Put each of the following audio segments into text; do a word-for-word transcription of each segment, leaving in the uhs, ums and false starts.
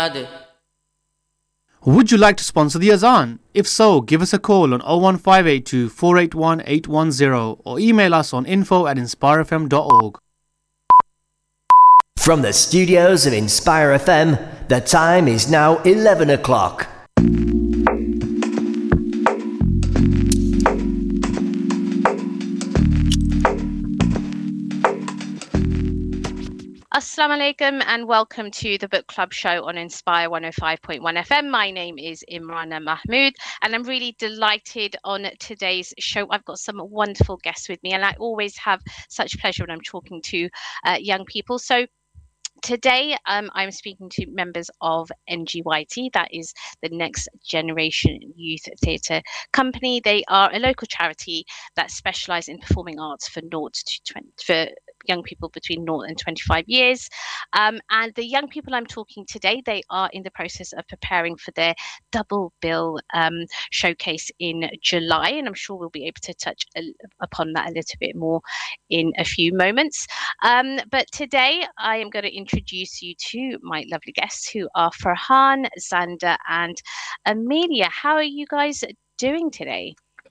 बना दे। Would you like to sponsor the Azan? If so, give us a call on oh one five eight two, four eight one, eight one zero or email us on info at inspire f m dot org. From the studios of Inspire F M, the time is now eleven o'clock. Assalamu alaikum and welcome to the book club show on Inspire one oh five point one F M. My name is Imrana Mahmood and I'm really delighted on today's show. I've got some wonderful guests with me and I always have such pleasure when I'm talking to uh, young people. So today, um, I'm speaking to members of N G Y T, that is the Next Generation Youth Theatre Company. They are a local charity that specialise in performing arts for naught to twenty, for young people between naught and twenty-five years. Um, and the young people I'm talking today, they are in the process of preparing for their double bill um, showcase in July, and I'm sure we'll be able to touch a, upon that a little bit more in a few moments. Um, but today, I am going to introduce you to my lovely guests who are Farhan, Xander, and Amelia. How are you guys doing today?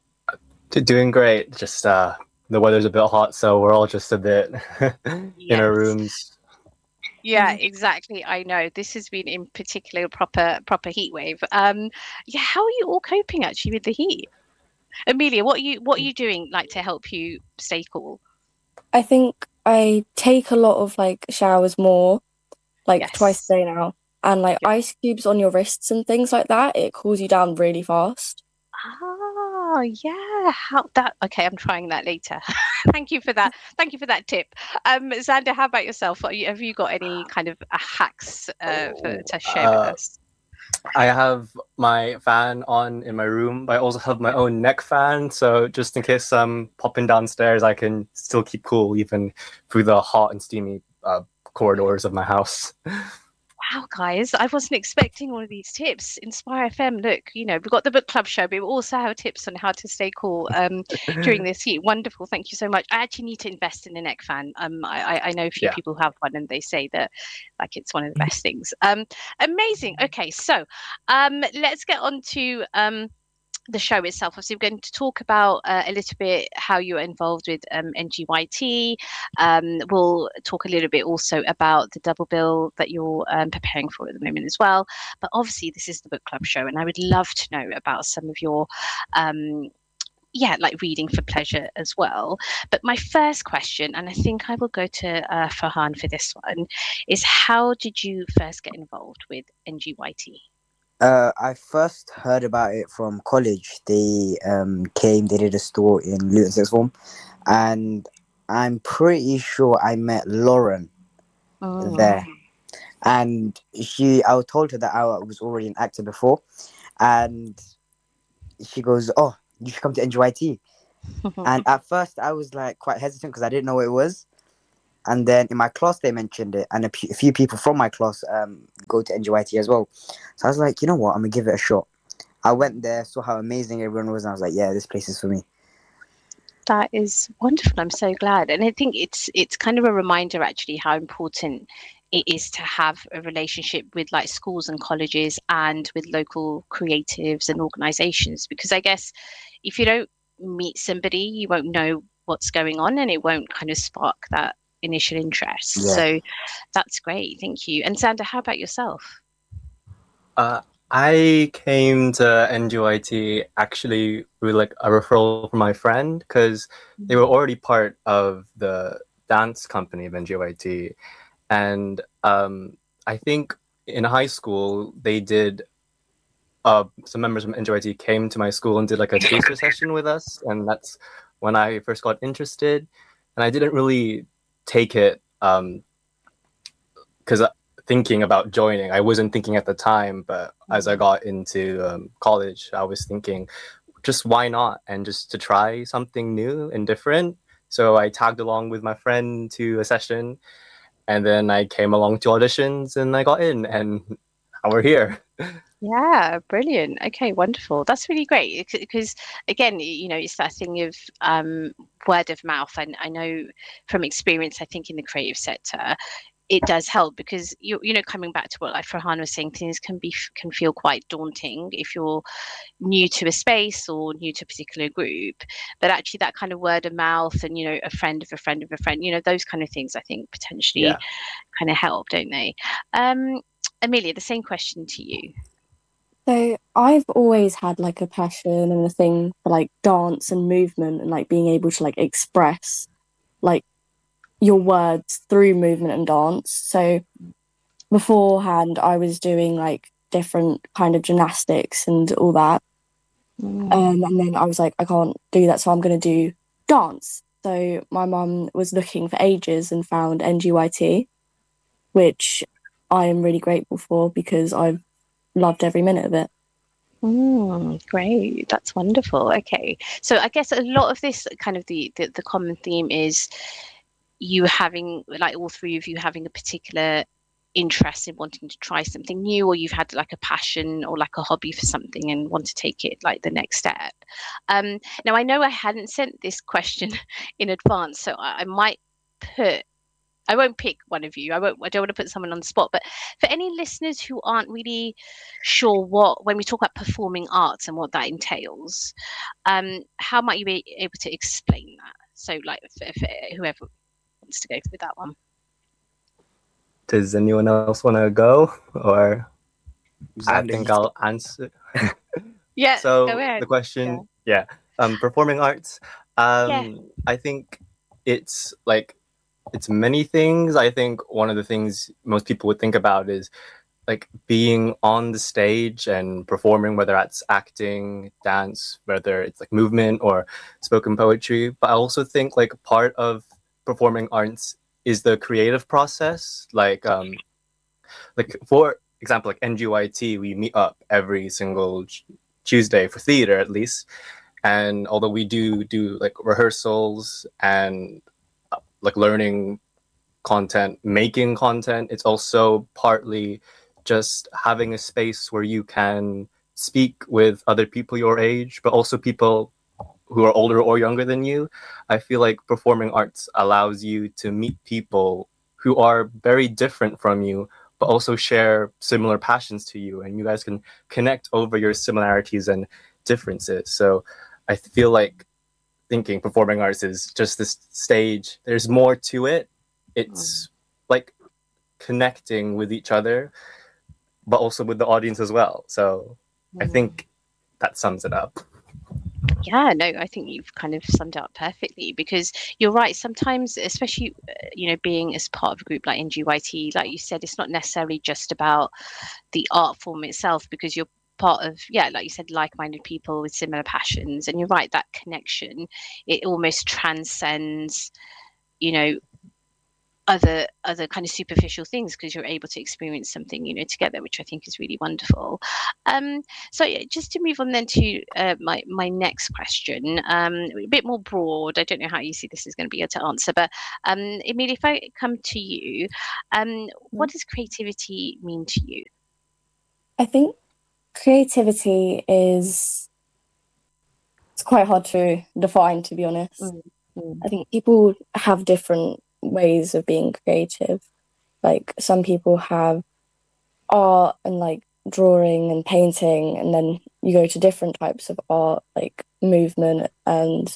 Doing great. Just uh, the weather's a bit hot, so we're all just a bit in Yes. our rooms. Yeah, exactly. I know this has been in particular proper proper heat wave. Um, yeah, how are you all coping actually with the heat? Amelia, what are you what are you doing like to help you stay cool? I think I take a lot of like showers more, like Yes. twice a day now, and like Yeah. ice cubes on your wrists and things like that. It cools you down really fast. Oh, yeah. How that? Okay, I'm trying that later. Thank you for that. Thank you for that tip. Um, Xander, how about yourself? Are you, have you got any kind of uh, hacks uh, for, to share with Uh, us? I have my fan on in my room, but I also have my own neck fan, so just in case I'm popping downstairs, I can still keep cool even through the hot and steamy uh, corridors of my house. Wow, guys, I wasn't expecting all of these tips. Inspire F M, look, you know, we've got the book club show, but we also have tips on how to stay cool um, during this heat. Wonderful. Thank you so much. I actually need to invest in a neck fan. Um, I, I I know a few Yeah. people who have one and they say that like it's one of the best things. Um, amazing. Okay, so um, let's get on to um, the show itself. Obviously, we're going to talk about uh, a little bit how you're involved with um, N G Y T. Um, we'll talk a little bit also about the double bill that you're um, preparing for at the moment as well. But obviously, this is the book club show, and I would love to know about some of your, um, yeah, like reading for pleasure as well. But my first question, and I think I will go to uh, Farhan for this one, is how did you first get involved with N G Y T? Uh, I first heard about it from college. They um came, they did a store in Luton Sixth Form, and I'm pretty sure I met Lauren Oh. there. And she, I told her that I was already an actor before, and she goes, "Oh, you should come to N G Y T." And at first, I was like quite hesitant because I didn't know what it was. And then in my class, they mentioned it, and a, p- a few people from my class um go to N G Y T as well. So I was like, you know what, I'm gonna give it a shot. I went there, saw how amazing everyone was, and I was like, yeah, this place is for me. That is wonderful. I'm so glad. And I think it's it's kind of a reminder actually how important it is to have a relationship with like schools and colleges and with local creatives and organizations, because I guess if you don't meet somebody, you won't know what's going on and it won't kind of spark that initial interest. Yeah. So that's great. Thank you. And Xander, how about yourself? Uh, I came to N G Y T actually with like a referral from my friend because they were already part of the dance company of N G Y T, and um, I think in high school they did. Uh, some members from N G Y T came to my school and did like a taster session with us, and that's when I first got interested. And I didn't really take it because um, thinking about joining, I wasn't thinking at the time, but as I got into um, college, I was thinking, just why not? And just to try something new and different. So I tagged along with my friend to a session, and then I came along to auditions, and I got in, and now we're here. Yeah, brilliant. Okay, wonderful. That's really great because, again, you know, it's that thing of um, word of mouth. And I know from experience, I think in the creative sector, it does help because you you know coming back to what like Farhan was saying, things can be can feel quite daunting if you're new to a space or new to a particular group, but actually that kind of word of mouth and you know a friend of a friend of a friend, you know those kind of things I think potentially Yeah. kind of help, don't they? um Amelia, the same question to you. So I've always had like a passion and a thing for like dance and movement and like being able to like express like your words through movement and dance. So beforehand, I was doing like different kind of gymnastics and all that. Mm. Um, and then I was like, I can't do that, so I'm going to do dance. So my mum was looking for ages and found N G Y T, which I am really grateful for because I've loved every minute of it. Mm, great, that's wonderful. Okay, so I guess a lot of this kind of the, the the common theme is you having like all three of you having a particular interest in wanting to try something new, or you've had like a passion or like a hobby for something and want to take it like the next step. Um, now I know I hadn't sent this question in advance, so I, I might put I won't pick one of you. I won't. I don't want to put someone on the spot. But for any listeners who aren't really sure what, when we talk about performing arts and what that entails, um, how might you be able to explain that? So, like, for, for whoever wants to go with that one. Does anyone else want to go, or I Xander, think you- I'll answer. Yeah. So go ahead. the question, yeah, um, performing arts. Um, Yeah. I think it's like it's many things. I think one of the things most people would think about is like being on the stage and performing, whether that's acting, dance, whether it's like movement or spoken poetry. But I also think like part of performing arts is the creative process. Like, um, like for example, like N G Y T, we meet up every single Tuesday for theater at least. And although we do do like rehearsals and uh, like learning content, making content, it's also partly just having a space where you can speak with other people your age, but also people who are older or younger than you. I feel like performing arts allows you to meet people who are very different from you, but also share similar passions to you, and you guys can connect over your similarities and differences. So I feel like thinking performing arts is just this stage. There's more to it. It's like connecting with each other, but also with the audience as well. So I think that sums it up. Yeah, no, I think you've kind of summed it up perfectly because you're right. Sometimes, especially, uh, you know, being as part of a group like N G Y T, like you said, it's not necessarily just about the art form itself because you're part of, yeah, like you said, like-minded people with similar passions. And you're right, that connection, it almost transcends, you know, other other kind of superficial things because you're able to experience something, you know, together, which I think is really wonderful. Um, so yeah, just to move on then to uh, my my next question, um, a bit more broad. I don't know how easy this is going to be to answer, but um, Emilia, if I come to you, um, what does creativity mean to you? I think creativity is it's quite hard to define, to be honest. Mm, mm. I think people have different ways of being creative. Like some people have art and like drawing and painting, and then you go to different types of art, like movement and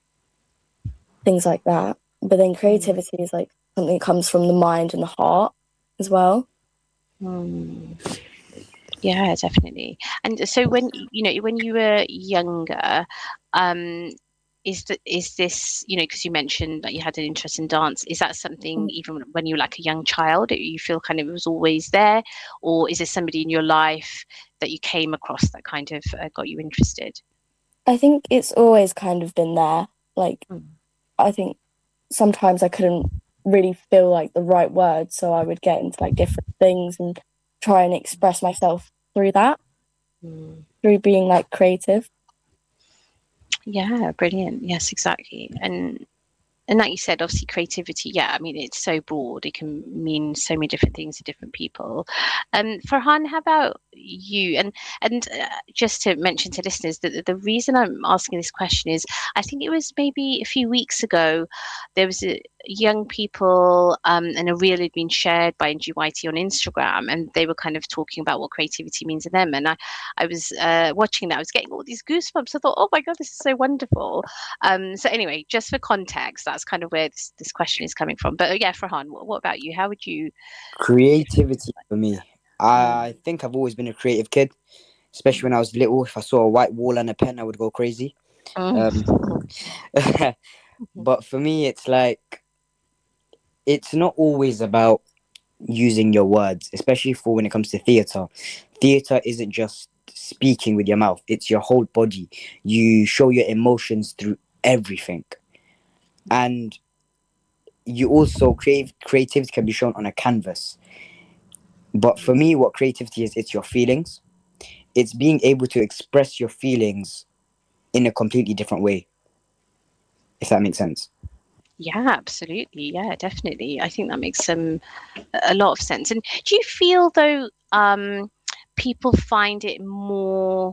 things like that. But then creativity is like something that comes from the mind and the heart as well. Mm. Yeah, definitely. And so when you know when you were younger, um, is the, is this, you know, because you mentioned that you had an interest in dance, is that something even when you were like a young child that you feel kind of it was always there, or is there somebody in your life that you came across that kind of uh, got you interested? I think it's always kind of been there. Like, Mm. I think sometimes I couldn't really feel like the right words, so I would get into like different things and try and express myself through that, Mm. through being like creative. Yeah, brilliant. Yes, exactly. And and like you said, obviously creativity, yeah, I mean, it's so broad. It can mean so many different things to different people. Um, Farhan, how about you? And and uh, just to mention to listeners that the reason I'm asking this question is, I think it was maybe a few weeks ago, there was a young people um, and a reel had been shared by N G Y T on Instagram, and they were kind of talking about what creativity means to them. And I, I was uh, watching that, I was getting all these goosebumps. I thought, oh my God, this is so wonderful. Um, so anyway, just for context, that's kind of where this, this question is coming from. But uh, yeah, Farhan, what, what about you? How would you? Creativity for me. I think I've always been a creative kid, especially when I was little. If I saw a white wall and a pen, I would go crazy. Um, but for me, it's like, it's not always about using your words, especially for when it comes to theatre. Theatre isn't just speaking with your mouth, it's your whole body. You show your emotions through everything. And you also create creativity can be shown on a canvas. But for me, what creativity is, it's your feelings. It's being able to express your feelings in a completely different way, if that makes sense. Yeah, absolutely. Yeah, definitely. I think that makes some a lot of sense. And do you feel though um, people find it more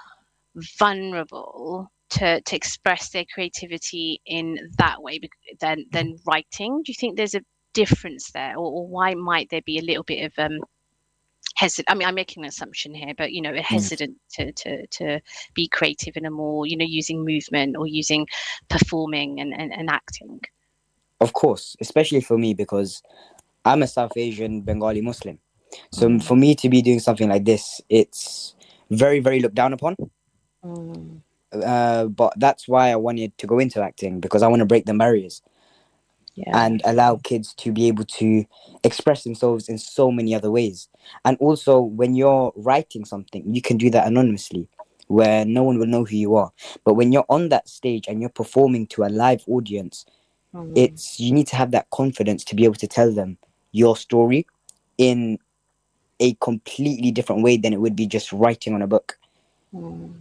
vulnerable to to express their creativity in that way bec- than than writing? Do you think there's a difference there, or, or why might there be a little bit of um hesitant? I mean, I'm making an assumption here, but you know, a hesitant to to to be creative in a more, you know, using movement or using performing and and, and acting. Of course, especially for me, because I'm a South Asian Bengali Muslim. So Mm. for me to be doing something like this, it's very, very looked down upon. Mm. Uh, but that's why I wanted to go into acting, because I want to break the barriers Yeah. and allow kids to be able to express themselves in so many other ways. And also, when you're writing something, you can do that anonymously, where no one will know who you are. But when you're on that stage and you're performing to a live audience, Mm. it's you need to have that confidence to be able to tell them your story in a completely different way than it would be just writing on a book. Mm.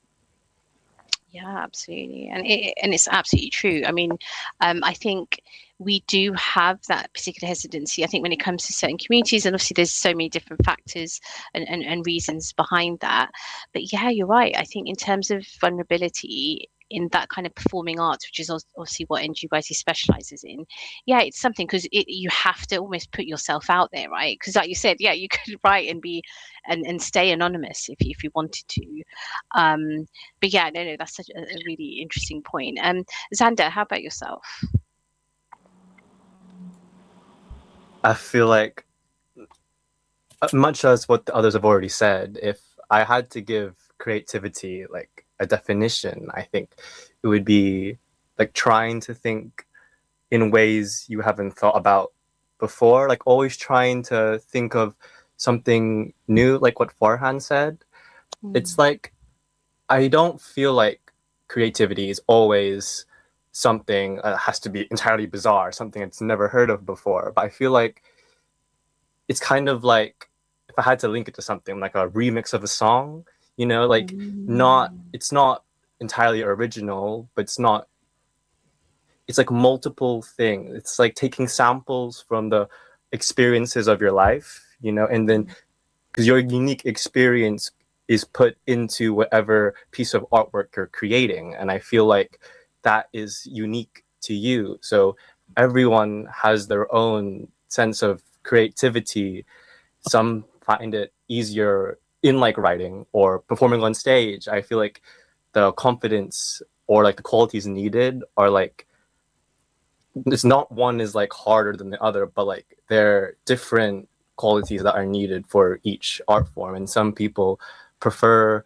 Yeah, absolutely, and it, and it's absolutely true. I mean, um, I think we do have that particular hesitancy. I think when it comes to certain communities, and obviously there's so many different factors and, and, and reasons behind that. But yeah, you're right. I think in terms of vulnerability in that kind of performing arts, which is als- obviously what N G Y T specializes in, yeah, it's something because it, you have to almost put yourself out there, right? Because like you said, yeah, you could write and be and, and stay anonymous if you, if you wanted to. Um, but yeah, no, no, that's such a, a really interesting point. Um, Xander, how about yourself? I feel like, uh, much as what the others have already said, if I had to give creativity like a definition, I think it would be like trying to think in ways you haven't thought about before, like always trying to think of something new, like what Farhan said. It's like, I don't feel like creativity is always something that has to be entirely bizarre, something it's never heard of before. But I feel like it's kind of like, if I had to link it to something, like a remix of a song, you know, like not, it's not entirely original, but it's not, it's like multiple things. It's like taking samples from the experiences of your life, you know, and then because your unique experience is put into whatever piece of artwork you're creating. And I feel like that is unique to you. So everyone has their own sense of creativity. Some find it easier in like writing or performing on stage. I feel like the confidence or like the qualities needed are like, it's not one is like harder than the other, but like they're different qualities that are needed for each art form, and some people prefer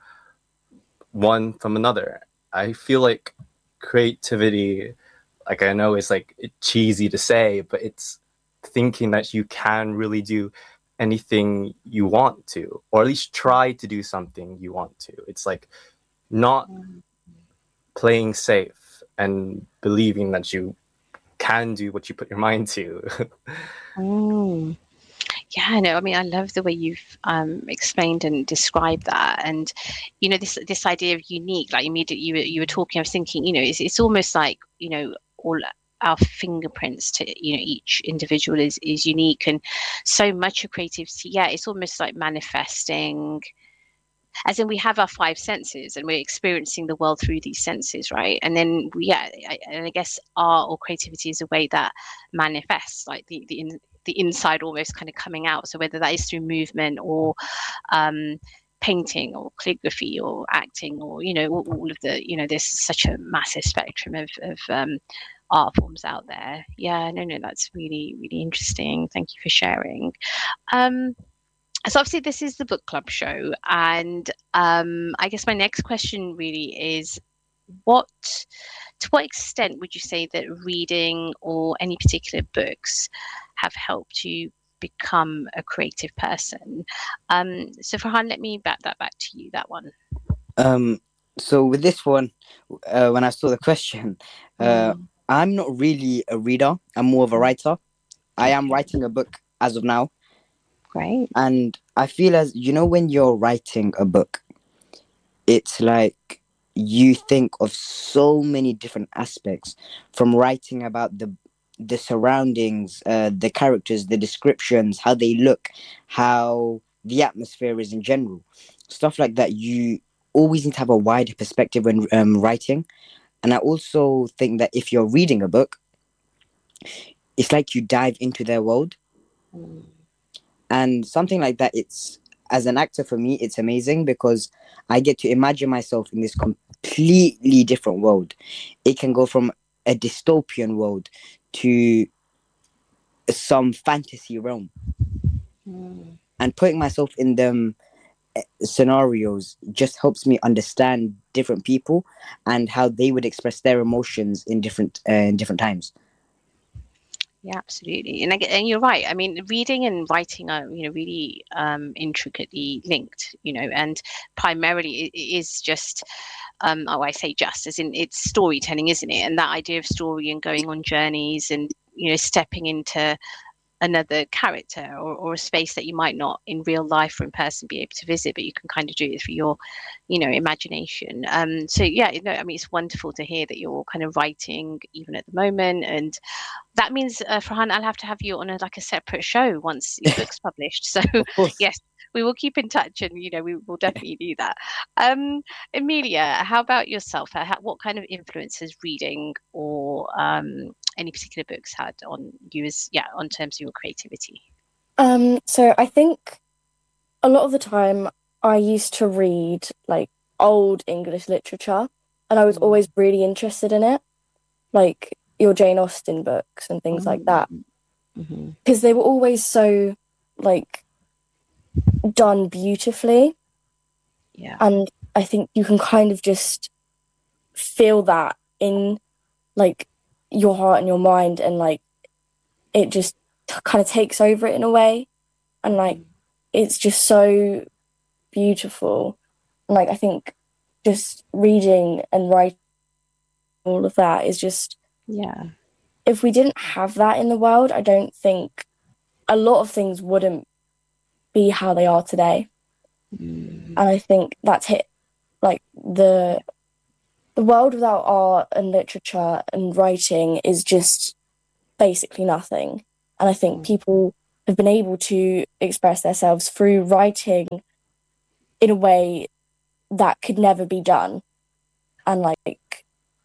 one from another. I feel like creativity, like I know it's like cheesy to say, but it's thinking that you can really do anything you want to, or at least try to do something you want to. It's like not playing safe and believing that you can do what you put your mind to. Mm. Yeah, no, I mean, I love the way you've um, explained and described that, and you know, this this idea of unique. Like immediately, you were you were talking. I was thinking, you know, it's it's almost like you know, all our fingerprints to, you know, each individual is is unique, and so much of creativity, yeah, it's almost like manifesting, as in we have our five senses and we're experiencing the world through these senses, right? And then we, yeah, I, and I guess art or creativity is a way that manifests, like the the in, the inside almost kind of coming out. So whether that is through movement or um painting or calligraphy or acting, or, you know, all, all of the, you know, there's such a massive spectrum of, of um art forms out there. Yeah, no, no, that's really, really interesting. Thank you for sharing. Um, so obviously this is the book club show, and um, I guess my next question really is, what, to what extent would you say that reading or any particular books have helped you become a creative person? Um, so Farhan, let me back that back to you, that one. Um, so with this one, uh, when I saw the question, uh, Mm, I'm not really a reader. I'm more of a writer. I am okay, writing a book as of now, great. and I feel as you know when you're writing a book, it's like you think of so many different aspects, from writing about the the surroundings, uh, the characters, the descriptions, how they look, how the atmosphere is in general, stuff like that. You always need to have a wider perspective when um, writing. And I also think that if you're reading a book, it's like you dive into their world, Mm, and something like that. It's as an actor for me, it's amazing because I get to imagine myself in this completely different world. It can go from a dystopian world to some fantasy realm, mm. and putting myself in them eh, scenarios just helps me understand different people and how they would express their emotions in different uh, in different times. Yeah, absolutely. And I, get- and you're right. I mean, reading and writing are, you know, really um, intricately linked, you know, and primarily it, it is just, um, oh, I say just, as in it's storytelling, isn't it? And that idea of story and going on journeys and, you know, stepping into another character, or, or a space that you might not in real life or in person be able to visit, but you can kind of do it through your, you know, imagination. Um, so yeah, you know, I mean, it's wonderful to hear that you're kind of writing even at the moment, and that means, uh, Farhan, I'll have to have you on a, like a separate show once your book's published. So Of course. yes, we will keep in touch, and, you know, we will definitely do that. Um, Amelia, how about yourself? Uh, how- What kind of influence has reading or um, any particular books had on you, as, yeah, on terms of your creativity? Um, so I think a lot of the time I used to read like old English literature, and I was Mm, always really interested in it, like your Jane Austen books and things like that, mm, mhm. because they were always so like done beautifully. Yeah. And I think you can kind of just feel that in like your heart and your mind, and like it just t- kind of takes over it in a way, and like Mhm. it's just so beautiful. And like I think just reading and writing, all of that is just, Yeah. if we didn't have that in the world, I don't think a lot of things wouldn't be how they are today. Mm, And I think that's hit like the the world without art and literature and writing is just basically nothing. And I think mm. people have been able to express themselves through writing in a way that could never be done. And like,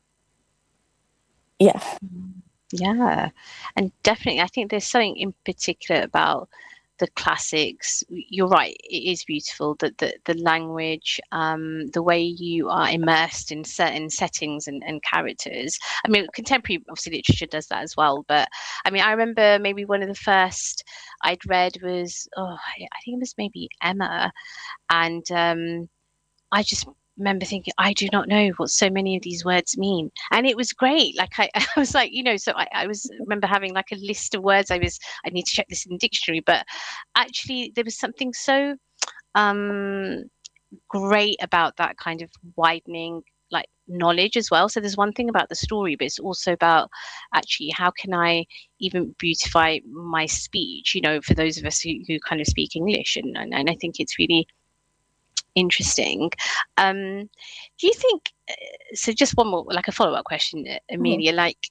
yeah. Yeah, and definitely, I think there's something in particular about the classics. You're right, it is beautiful. That the, the language, um, the way you are immersed in certain settings and, and characters. I mean, contemporary obviously literature does that as well. But I mean, I remember maybe one of the first I'd read was, oh, I I think it was maybe Emma, and um, I just remember thinking, I do not know what so many of these words mean. And it was great. Like I, I was like, you know, so I, I was remember having like a list of words. I was, I need to check this in the dictionary. But actually there was something so um great about that kind of widening like knowledge as well. So there's one thing about the story, but it's also about actually how can I even beautify my speech, you know, for those of us who, who kind of speak English. And, and, and I think it's really interesting. Um, do you think, uh, so just one more, like a follow-up question, uh, Mhm. Amelia, like,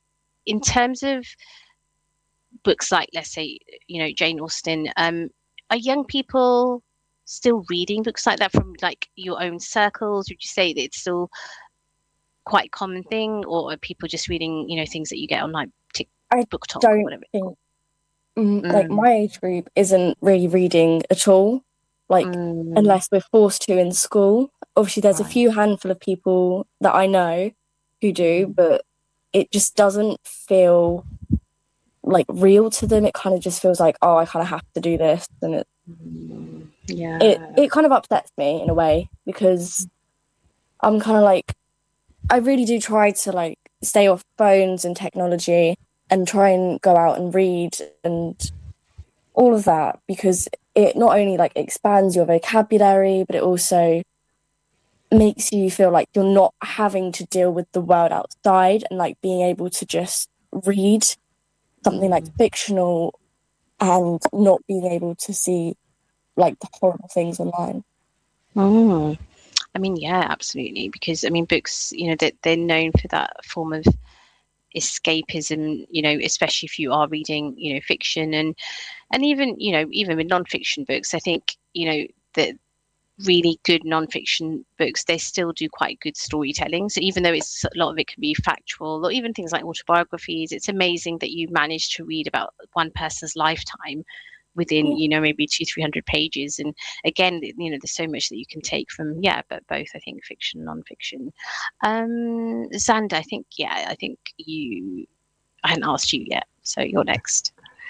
in terms of books like, let's say, you know, Jane Austen, um, are young people still reading books like that from like your own circles? Would you say that it's still quite a common thing, or are people just reading, you know, things that you get on like Tik I Book Talk or don't whatever? think mm, like Mm, my age group isn't really reading at all, like mm, unless we're forced to in school. Obviously, there's a right. few handful of people that I know who do, Mm, but it just doesn't feel like real to them. It kind of just feels like, oh, I kind of have to do this, and it mm, it yeah. it kind of upsets me in a way, because I'm kind of like, I really do try to like stay off phones and technology and try and go out and read and all of that, because it not only like expands your vocabulary, but it also makes you feel like you're not having to deal with the world outside, and like being able to just read something like fictional and not being able to see like the horrible things online. Mm. I mean, yeah, absolutely. Because I mean, books, you know, they're, they're known for that form of escapism, you know, especially if you are reading, you know, fiction, and and even, you know, even with non-fiction books, I think, you know, that really good non-fiction books, they still do quite good storytelling. So even though it's a lot of it can be factual, or even things like autobiographies, it's amazing that you managed to read about one person's lifetime within, Yeah. you know, maybe two, three hundred pages. And again, you know, there's so much that you can take from, yeah, but both, I think, fiction and non-fiction. Um, Xander, I think, yeah, I think you, I hadn't asked you yet, so you're next.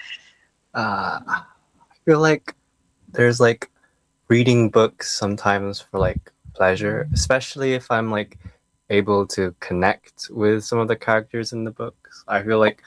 Uh, I feel like there's like reading books sometimes for like pleasure, especially if I'm like able to connect with some of the characters in the books. I feel like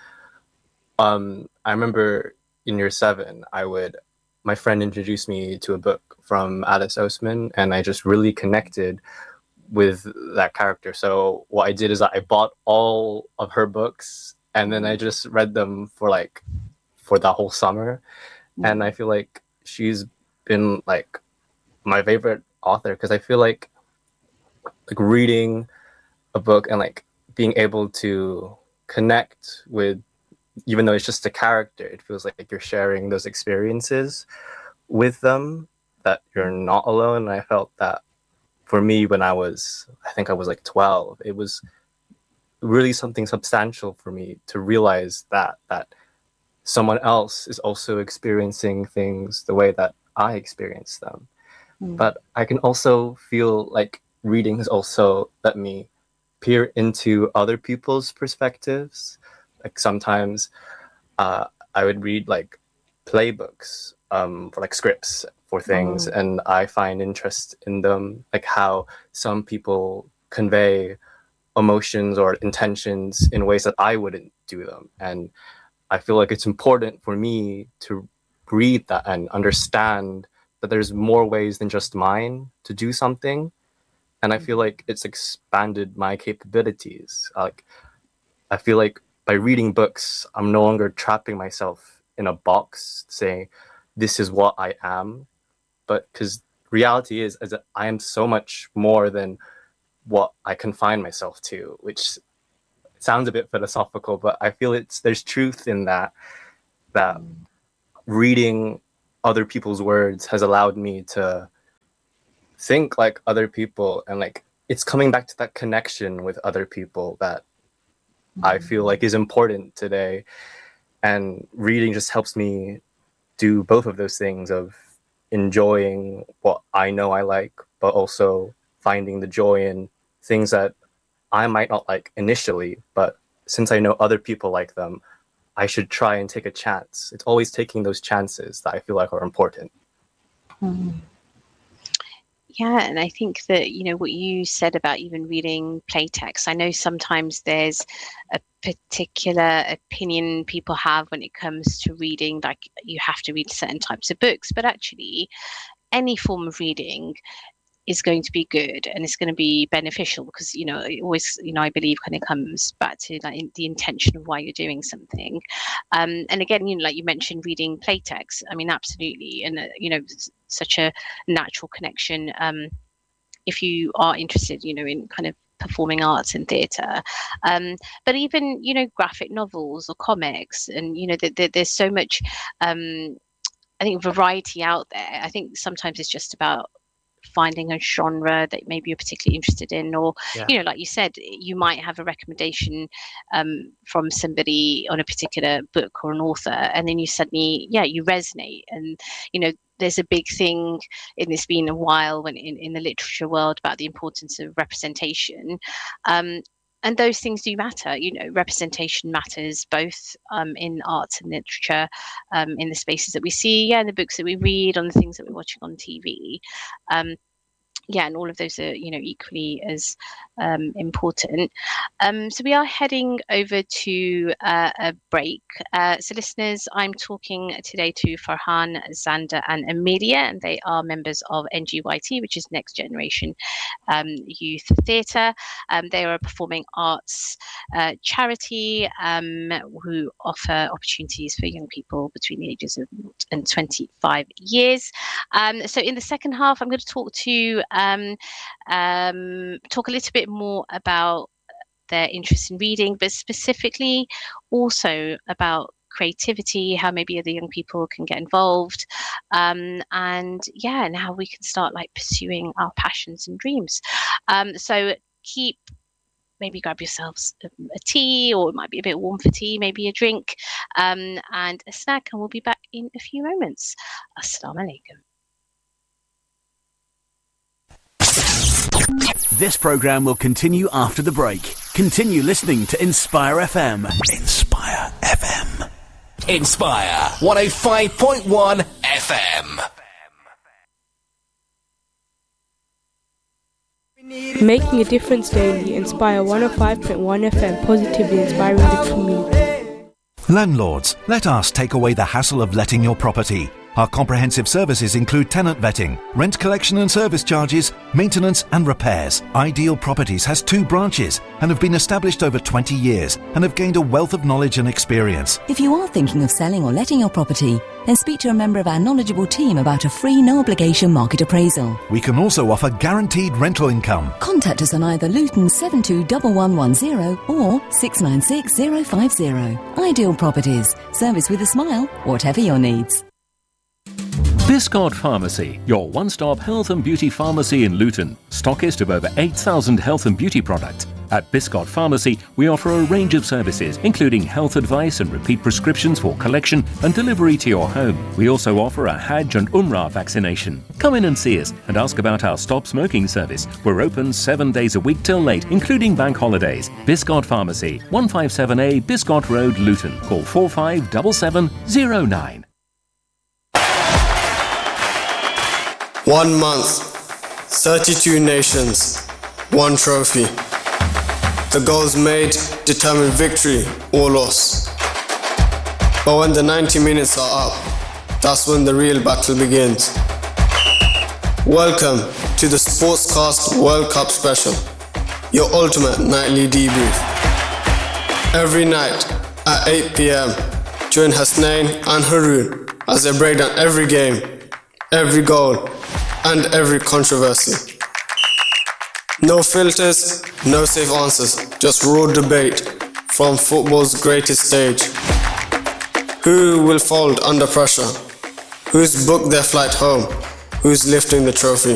um I remember in year seven, I would my friend introduced me to a book from Alice Oseman, and I just really connected with that character. So what I did is I bought all of her books, and then I just read them for like for the whole summer. And I feel like she's been like my favorite author, because I feel like like reading a book and like being able to connect with, even though it's just a character, it feels like you're sharing those experiences with them, that you're not alone. And I felt that for me when I was, I think I was like twelve, it was really something substantial for me to realize that that someone else is also experiencing things the way that I experience them. But I can also feel like reading has also let me peer into other people's perspectives. Like sometimes uh, I would read like playbooks um, for like scripts for things, Mm. and I find interest in them, like how some people convey emotions or intentions in ways that I wouldn't do them. And I feel like it's important for me to read that and understand that there's more ways than just mine to do something. And I feel like it's expanded my capabilities. Like I feel like by reading books, I'm no longer trapping myself in a box saying this is what I am. But because reality is, is that I am so much more than what I confine myself to, which sounds a bit philosophical, but I feel it's there's truth in that, that reading other people's words has allowed me to think like other people, and like it's coming back to that connection with other people that I feel like is important today. And reading just helps me do both of those things, of enjoying what I know I like, but also finding the joy in things that I might not like initially, but since I know other people like them, I should try and take a chance. It's always taking those chances that I feel like are important. Yeah, and I think that, you know, what you said about even reading playtext, I know sometimes there's a particular opinion people have when it comes to reading, like you have to read certain types of books, but actually any form of reading is going to be good and it's going to be beneficial, because, you know, it always, you know, I believe kind of comes back to like the intention of why you're doing something. Um, and again, you know, like you mentioned reading playtext, I mean, absolutely. And, uh, you know, such a natural connection. Um, if you are interested, you know, in kind of performing arts and theatre, um, but even, you know, graphic novels or comics, and, you know, th- th- there's so much, um, I think, variety out there. I think sometimes it's just about finding a genre that maybe you're particularly interested in, or Yeah. you know, like you said, you might have a recommendation um, from somebody on a particular book or an author, and then you suddenly, yeah, you resonate. And you know, there's a big thing, and it's been a while when in, in the literature world, about the importance of representation. Um, and those things do matter. You know, representation matters both um, in arts and literature, um, in the spaces that we see, yeah, in the books that we read, on the things that we're watching on T V. Um, yeah, and all of those are, you know, equally as um, important. Um, so we are heading over to uh, a break. Uh, so listeners, I'm talking today to Farhan, Xander and Amelia, and they are members of N G Y T, which is Next Generation um, Youth Theatre. Um, they are a performing arts uh, charity um, who offer opportunities for young people between the ages of and twenty-five years. Um, so in the second half, I'm going to talk to Um, um, talk a little bit more about their interest in reading, but specifically also about creativity, how maybe other young people can get involved, um, and yeah, and how we can start like pursuing our passions and dreams. Um, so keep, maybe grab yourselves a, a tea, or it might be a bit warm for tea, maybe a drink, um, and a snack, and we'll be back in a few moments. Assalamu alaikum. This program will continue after the break. Continue listening to Inspire F M. Inspire F M. Inspire one oh five point one F M. Making a difference daily. Inspire one oh five point one F M, positively inspiring the community. Landlords, let us take away the hassle of letting your property. Our comprehensive services include tenant vetting, rent collection and service charges, maintenance and repairs. Ideal Properties has two branches and have been established over twenty years and have gained a wealth of knowledge and experience. If you are thinking of selling or letting your property, then speak to a member of our knowledgeable team about a free no-obligation market appraisal. We can also offer guaranteed rental income. Contact us on either Luton seven two one one one zero or six nine six zero five zero. Ideal Properties. Service with a smile, whatever your needs. Biscott Pharmacy, your one-stop health and beauty pharmacy in Luton. Stockist of over eight thousand health and beauty products. At Biscott Pharmacy, we offer a range of services, including health advice and repeat prescriptions for collection and delivery to your home. We also offer a Hajj and Umrah vaccination. Come in and see us and ask about our Stop Smoking service. We're open seven days a week till late, including bank holidays. Biscott Pharmacy, one fifty-seven A Biscott Road, Luton. Call four five seven seven zero nine. One month, thirty-two nations, one trophy. The goals made determine victory or loss. But when the ninety minutes are up, that's when the real battle begins. Welcome to the Sportscast World Cup Special, your ultimate nightly debrief. Every night at eight p.m, join Hasnain and Haroon as they break down every game, every goal, and every controversy. No filters, no safe answers, just raw debate from football's greatest stage. Who will fold under pressure? Who's booked their flight home? Who's lifting the trophy?